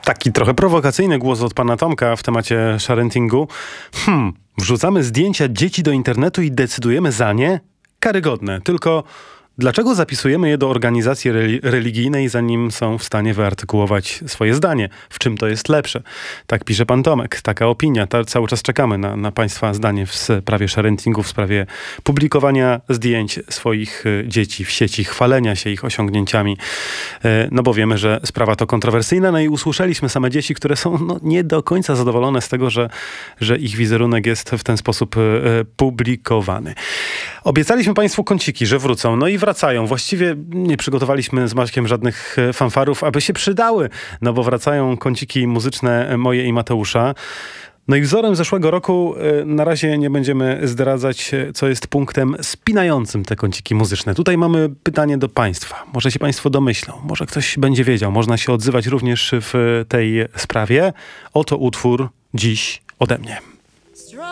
Taki trochę prowokacyjny głos od pana Tomka w temacie sharentingu. Wrzucamy zdjęcia dzieci do internetu i decydujemy za nie? Karygodne. Tylko dlaczego zapisujemy je do organizacji religijnej, zanim są w stanie wyartykułować swoje zdanie? W czym to jest lepsze? Tak pisze pan Tomek. Taka opinia. Cały czas czekamy na państwa zdanie w sprawie sharentingu, w sprawie publikowania zdjęć swoich dzieci w sieci, chwalenia się ich osiągnięciami. No bo wiemy, że sprawa to kontrowersyjna. No i usłyszeliśmy same dzieci, które są nie do końca zadowolone z tego, że ich wizerunek jest w ten sposób publikowany. Obiecaliśmy państwu kąciki, że wrócą. No i wracają. Właściwie nie przygotowaliśmy z Maćkiem żadnych fanfarów, aby się przydały. No bo wracają kąciki muzyczne moje i Mateusza. No i wzorem zeszłego roku na razie nie będziemy zdradzać, co jest punktem spinającym te kąciki muzyczne. Tutaj mamy pytanie do państwa. Może się państwo domyślą, może ktoś będzie wiedział. Można się odzywać również w tej sprawie. Oto utwór dziś ode mnie.